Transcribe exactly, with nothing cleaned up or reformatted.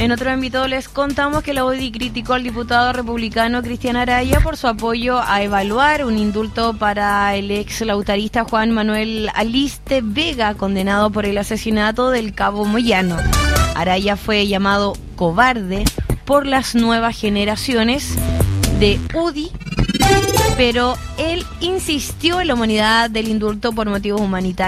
En otro ámbito les contamos que la U D I criticó al diputado republicano Cristian Araya por su apoyo a evaluar un indulto para el ex lautarista Juan Manuel Aliste Vega, condenado por el asesinato del cabo Moyano. Araya fue llamado cobarde por las nuevas generaciones de U D I, pero él insistió en la humanidad del indulto por motivos humanitarios.